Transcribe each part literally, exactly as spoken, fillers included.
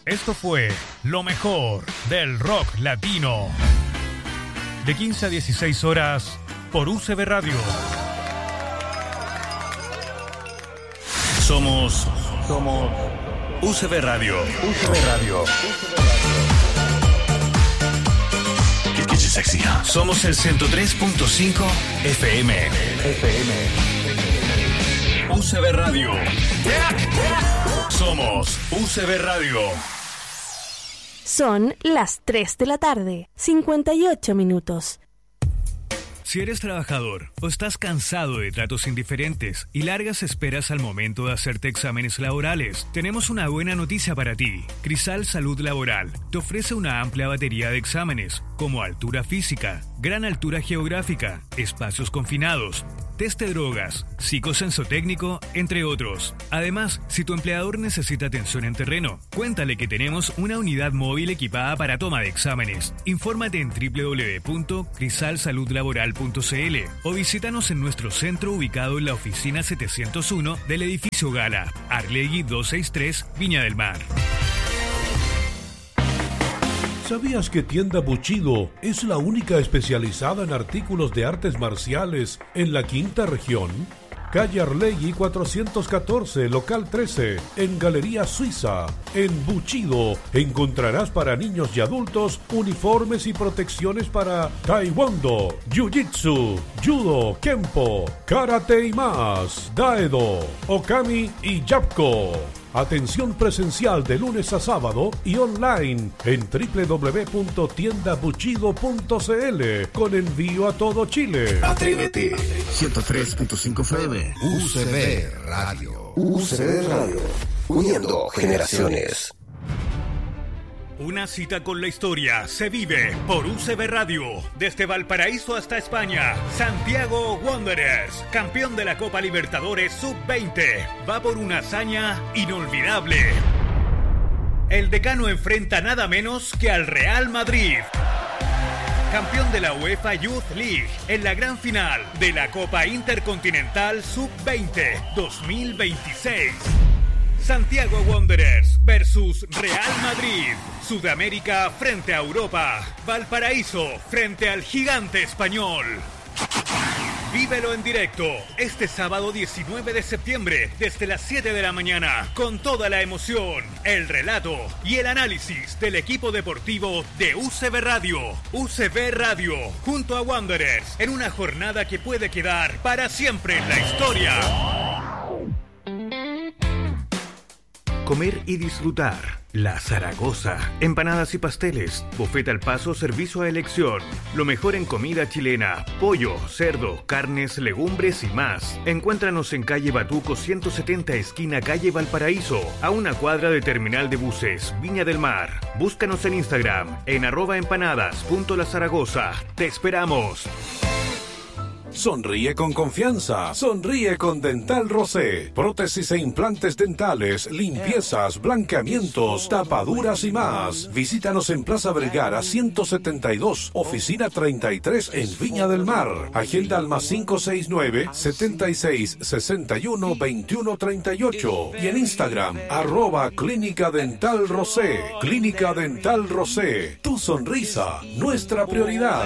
Esto fue lo mejor del rock latino. De quince a dieciséis horas por U C B Radio. Somos... Somos... U C B Radio. U C B Radio. Get you sexy, huh? Somos el ciento tres punto cinco F M. F M. U C B Radio. Somos U C B Radio. Son las tres de la tarde, cincuenta y ocho minutos. Si eres trabajador o estás cansado de tratos indiferentes y largas esperas al momento de hacerte exámenes laborales, tenemos una buena noticia para ti. Crisal Salud Laboral te ofrece una amplia batería de exámenes como altura física, gran altura geográfica, espacios confinados, test de drogas, psicosensotécnico, entre otros. Además, si tu empleador necesita atención en terreno, cuéntale que tenemos una unidad móvil equipada para toma de exámenes. Infórmate en doble u doble u doble u punto crisal salud laboral punto c l o visítanos en nuestro centro ubicado en la oficina setecientos uno del edificio Gala, Arlegui doscientos sesenta y tres, Viña del Mar. ¿Sabías que Tienda Bushido es la única especializada en artículos de artes marciales en la quinta región? Calle Arlegui cuatrocientos catorce, local trece, en Galería Suiza. En Bushido encontrarás para niños y adultos uniformes y protecciones para taekwondo, jiu-jitsu, judo, kempo, karate y más, daedo, okami y yapko. Atención presencial de lunes a sábado y online en doble u doble u doble u punto tienda bushido punto c l con envío a todo Chile. Atrévete. ciento tres punto cinco F M. U C B Radio. U C B Radio. Uniendo generaciones. Una cita con la historia se vive por U C B Radio. Desde Valparaíso hasta España, Santiago Wanderers, campeón de la Copa Libertadores sub veinte, va por una hazaña inolvidable. El decano enfrenta nada menos que al Real Madrid, campeón de la UEFA Youth League, en la gran final de la Copa Intercontinental sub veinte dos mil veintiséis. Santiago Wanderers versus Real Madrid. Sudamérica frente a Europa. Valparaíso frente al gigante español. Vívelo en directo este sábado diecinueve de septiembre desde las siete de la mañana con toda la emoción, el relato y el análisis del equipo deportivo de U C B Radio. U C B Radio junto a Wanderers en una jornada que puede quedar para siempre en la historia. Comer y disfrutar. La Zaragoza. Empanadas y pasteles. Buffet al paso, servicio a elección. Lo mejor en comida chilena. Pollo, cerdo, carnes, legumbres y más. Encuéntranos en calle Batuco ciento setenta, esquina calle Valparaíso, a una cuadra de terminal de buses, Viña del Mar. Búscanos en Instagram en arroba empanadas punto la Zaragoza. Te esperamos. Sonríe con confianza. Sonríe con Dental Rosé. Prótesis e implantes dentales, limpiezas, blanqueamientos, tapaduras y más. Visítanos en Plaza Vergara ciento setenta y dos, oficina treinta y tres en Viña del Mar. Agenda al más cinco seis nueve, setenta y seis, sesenta y uno, veintiuno treinta y ocho. Y en Instagram, arroba Clínica Dental Rosé. Clínica Dental Rosé. Tu sonrisa, nuestra prioridad.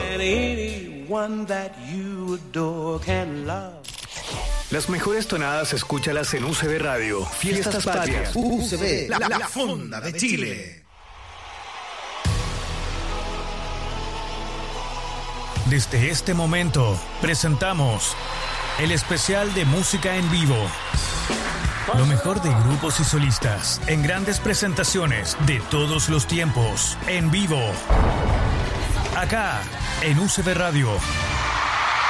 Las mejores tonadas escúchalas en U C B Radio. Fiestas, Fiestas Patrias. U C B, la, la, la fonda de Chile. Desde este momento presentamos el especial de música en vivo. Lo mejor de grupos y solistas en grandes presentaciones de todos los tiempos en vivo. Acá en U C B Radio.